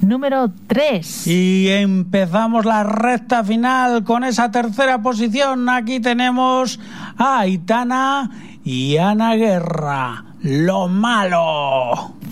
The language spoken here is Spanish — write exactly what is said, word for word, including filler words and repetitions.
número tres. Y empezamos la recta final con esa tercera posición. Aquí tenemos a Aitana y Ana Guerra, Lo Malo.